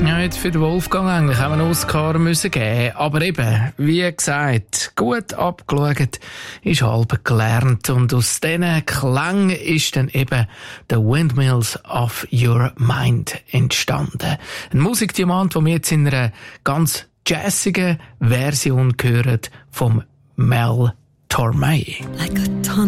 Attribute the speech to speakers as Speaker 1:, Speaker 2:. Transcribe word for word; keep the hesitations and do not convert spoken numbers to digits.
Speaker 1: Ja, hätte für den Wolfgang eigentlich auch einen Oscar müssen geben. Aber eben, wie gesagt, gut abgeschaut, ist halb gelernt. Und aus diesen Klängen ist dann eben The Windmills of Your Mind entstanden. Ein Musikdiamant, den wir jetzt in einer ganz jazzigen Version hören vom Mel Torme.
Speaker 2: Like a ton